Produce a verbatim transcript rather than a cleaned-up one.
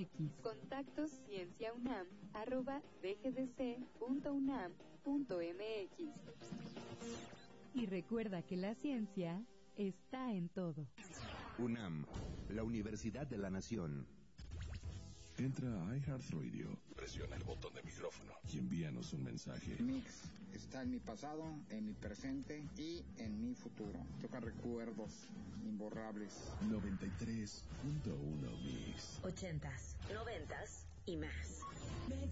x. Contactos cienciaunam arroba dgdc.unam.mx. Y recuerda que la ciencia está en todo. UNAM, la Universidad de la Nación. Entra a iHeartRadio, presiona el botón de micrófono y envíanos un mensaje. Mix está en mi pasado, en mi presente y en mi futuro. Toca recuerdos imborrables. noventa y tres punto uno Mix. Ochentas, noventas y más.